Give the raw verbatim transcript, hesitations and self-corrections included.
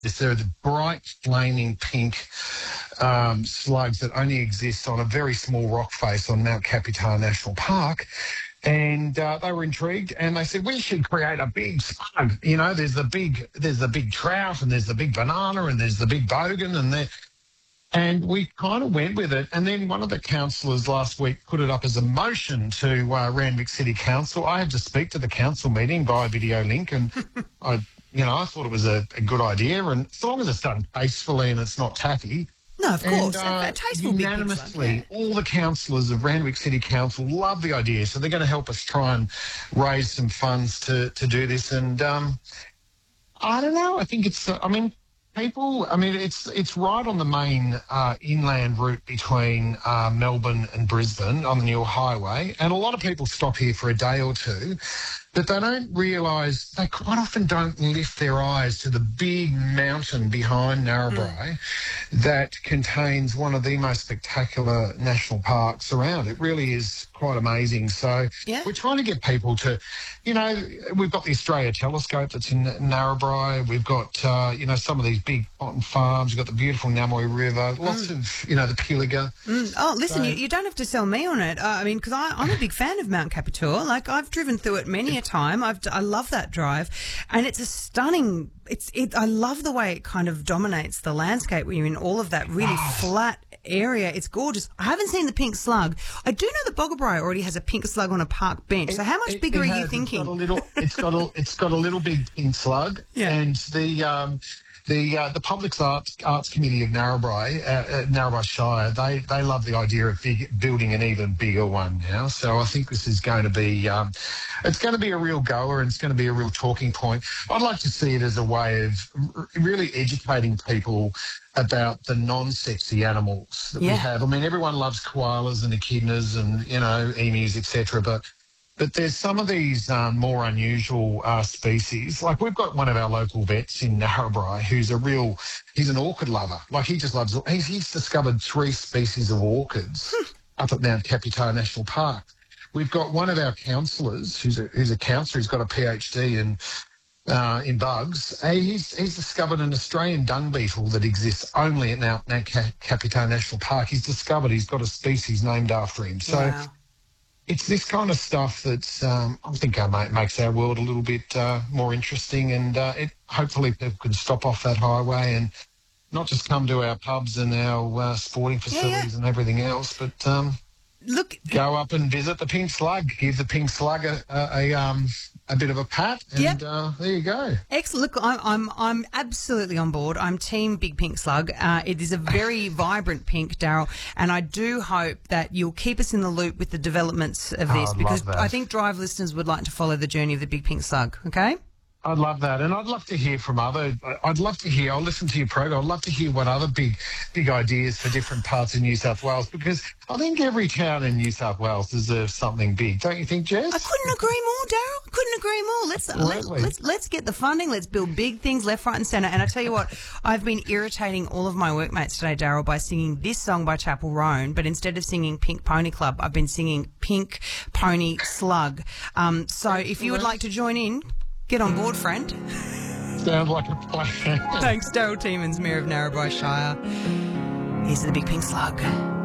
They're the bright, flaming pink um, slugs that only exist on a very small rock face on Mount Capitan National Park. And uh, they were intrigued, and they said we should create a big slug. You know, there's the big, there's the big trout, and there's the big banana, and there's the big bogan, and there. And we kind of went with it. And then one of the councillors last week put it up as a motion to uh, Randwick City Council. I had to speak to the council meeting via video link, and I, you know, I thought it was a, a good idea. And as long as it's done tastefully and it's not tacky. No, of course. And, uh, a tasteful big unanimously, pig slug, all the councillors of Randwick City Council love the idea. So they're going to help us try and raise some funds to, to do this. And um, I don't know. I think it's, uh, I mean, people, I mean, it's it's right on the main uh, inland route between uh, Melbourne and Brisbane on the Newell Highway. And a lot of people stop here for a day or two, but they don't realise, they quite often don't lift their eyes to the big mountain behind Narrabri mm. that contains one of the most spectacular national parks around. It really is quite amazing. So yeah. we're trying to get people to, you know, we've got the Australia Telescope that's in Narrabri. We've got, uh, you know, some of these big cotton farms. We've got the beautiful Namoi River, lots mm. of, you know, the Pilliga. Mm. Oh, listen, so, you, you don't have to sell me on it. Uh, I mean, because I'm a big fan of Mount Capitour. Like, I've driven through it many a time. I've, I love that drive. And it's a stunning, it's, it, I love the way it kind of dominates the landscape when you're in all of that really oh. flat area. It's gorgeous. I haven't seen the pink slug. I do know that Boggabri already has a pink slug on a park bench. It, so how much it, bigger it are has, you thinking? It's got a little, it's got a, it's got a little big pink slug. Yeah. And the, um, The uh, the Public Arts Arts Committee of Narrabri, uh, uh, Narrabri Shire, they they love the idea of big, building an even bigger one now. So I think this is going to be, um, it's going to be a real goer, and it's going to be a real talking point. I'd like to see it as a way of r- really educating people about the non-sexy animals that yeah. we have. I mean, everyone loves koalas and echidnas and, you know, emus, et cetera, but But there's some of these um, more unusual uh, species. Like we've got one of our local vets in Narrabri who's a real, he's an orchid lover. Like he just loves, he's, he's discovered three species of orchids up at Mount Capitan National Park. We've got one of our counsellors who's a, who's a counsellor, he's got a PhD in uh, in bugs. He's, he's discovered an Australian dung beetle that exists only at Mount Capitan National Park. He's discovered he's got a species named after him. So. Wow. It's this kind of stuff that um, I think uh, makes our world a little bit uh, more interesting, and uh, it hopefully people can stop off that highway and not just come to our pubs and our uh, sporting facilities yeah, yeah. and everything else, but um, look, go up and visit the Pink Slug, give the Pink Slug a, a, a um a bit of a pat, and yep. uh, there you go. Excellent. Look, I'm I'm I'm absolutely on board. I'm team Big Pink Slug. Uh, it is a very vibrant pink, Daryl, and I do hope that you'll keep us in the loop with the developments of this oh, because I think Drive listeners would like to follow the journey of the Big Pink Slug. Okay. I'd love that, and I'd love to hear from other. I'd love to hear. I'll listen to your program. I'd love to hear what other big, big ideas for different parts of New South Wales, because I think every town in New South Wales deserves something big, don't you think, Jess? I couldn't agree more, Daryl. Couldn't agree more. Let's let, let's let's get the funding. Let's build big things left, right, and centre. And I tell you what, I've been irritating all of my workmates today, Daryl, by singing this song by Chapel Roan, but instead of singing Pink Pony Club, I've been singing Pink Pony Slug. Um, so if you would like to join in. Get on board, friend. Sounds like a plan. Thanks, Daryl Tiemans, Mayor of Narrabri Shire. Here's the Big Pink Slug.